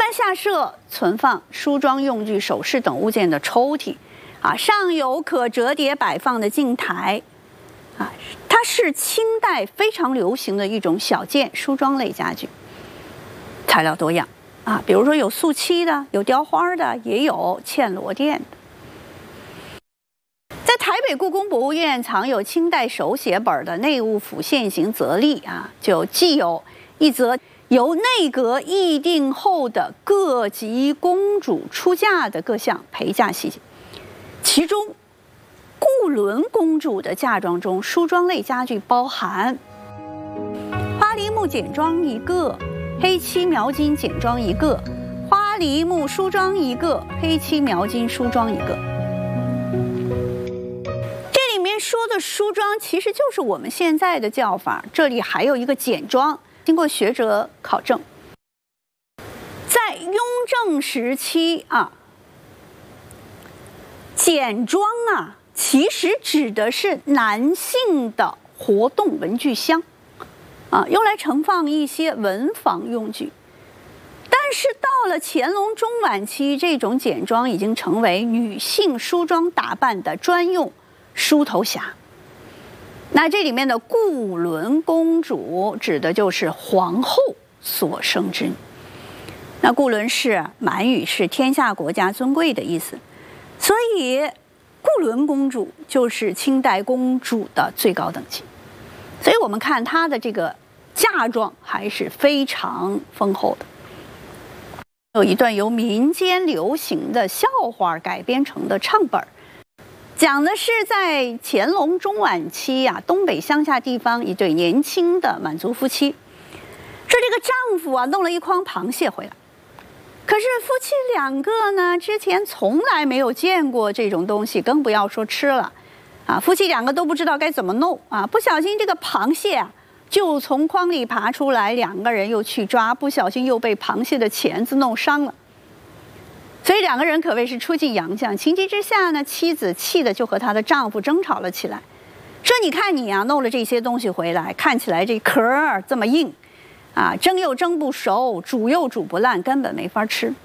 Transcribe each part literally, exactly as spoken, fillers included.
般下设存放梳妆用具、首饰等物件的抽屉，啊，上有可折叠摆放的镜台，啊，它是清代非常流行的一种小件梳妆类家具，材料多样啊，比如说有素漆的，有雕花的，也有嵌螺钿的。在台北故宫博物院藏有清代手写本的内务府现行则例啊，就既有一则由内阁议定后的各级公主出嫁的各项陪嫁细节，其中固伦公主的嫁妆中梳妆类家具包含花梨木简装一个，黑漆描金简装一个，花梨木梳妆一个，黑漆描金梳妆一个。这里面说的梳妆其实就是我们现在的叫法，这里还有一个简装。经过学者考证，在雍正时期啊，简装啊，其实指的是男性的活动文具箱，啊，用来盛放一些文房用具。但是到了乾隆中晚期，这种简装已经成为女性梳妆打扮的专用梳头匣。那这里面的固伦公主指的就是皇后所生之女。那固伦氏满语是天下国家尊贵的意思，所以固伦公主就是清代公主的最高等级。所以我们看她的这个嫁妆还是非常丰厚的。有一段由民间流行的笑话改编成的唱本，讲的是在乾隆中晚期呀、啊，东北乡下地方一对年轻的满族夫妻，说这个丈夫啊弄了一筐螃蟹回来，可是夫妻两个呢之前从来没有见过这种东西，更不要说吃了，啊，夫妻两个都不知道该怎么弄啊，不小心这个螃蟹啊就从筐里爬出来，两个人又去抓，不小心又被螃蟹的钳子弄伤了。所以两个人可谓是出尽洋相，情急之下呢，妻子气的就和她的丈夫争吵了起来，说你看你啊弄了这些东西回来，看起来这壳儿这么硬啊，蒸又蒸不熟，煮又煮不烂，根本没法吃。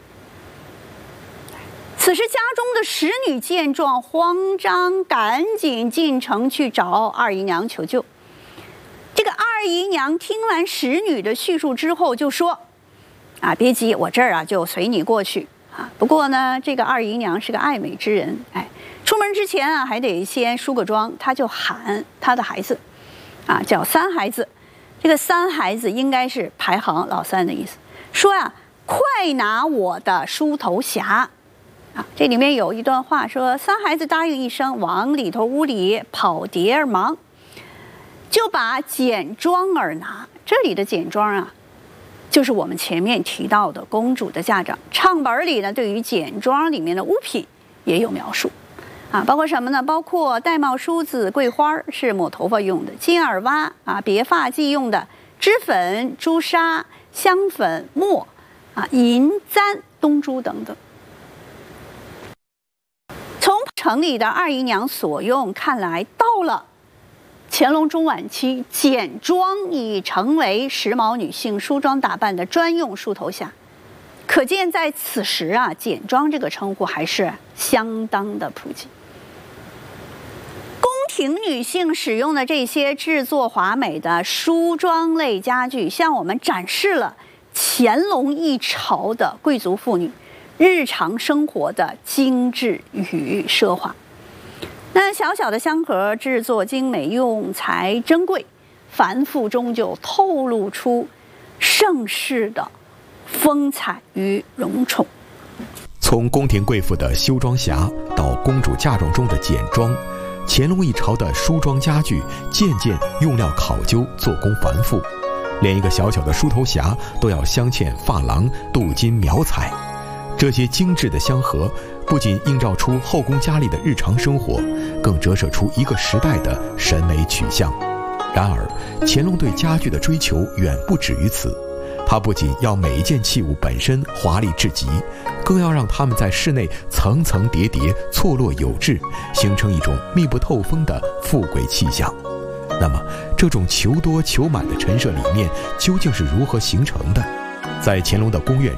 此时家中的使女见状慌张，赶紧进城去找二姨娘求救。这个二姨娘听完使女的叙述之后就说啊，别急，我这儿啊就随你过去啊。不过呢，这个二姨娘是个爱美之人，哎，出门之前啊还得先梳个妆，她就喊她的孩子啊叫三孩子，这个三孩子应该是排行老三的意思，说啊快拿我的梳头匣啊。这里面有一段话说，三孩子答应一声，往里头屋里跑碟儿忙，就把简装儿拿。这里的简装啊就是我们前面提到的公主的嫁妆。唱本里呢对于简装里面的物品也有描述啊，包括什么呢？包括玳瑁梳子、桂花是抹头发用的，金耳挖啊别发髻用的，脂粉、朱砂、香粉、墨啊、银簪、东珠等等。从城里的二姨娘所用看来，到了乾隆中晚期，简装已成为时髦女性梳妆打扮的专用梳头匣，可见在此时啊，简装这个称呼还是相当的普及。宫廷女性使用的这些制作华美的梳妆类家具，向我们展示了乾隆一朝的贵族妇女日常生活的精致与奢华。那小小的香盒制作精美，用材珍贵，繁复中就透露出盛世的风采与荣宠。 从宫廷贵妇的修妆匣到公主嫁妆中的简装，乾隆一朝的梳妆家具件件用料考究，做工繁复，连一个小小的梳头匣都要镶嵌珐琅、镀金描彩。这些精致的香盒不仅映照出后宫佳丽的日常生活，更折射出一个时代的审美取向。然而，乾隆对家具的追求远不止于此，他不仅要每一件器物本身华丽至极，更要让它们在室内层层叠叠、错落有致，形成一种密不透风的富贵气象。那么，这种求多求满的陈设理念究竟是如何形成的？在乾隆的宫苑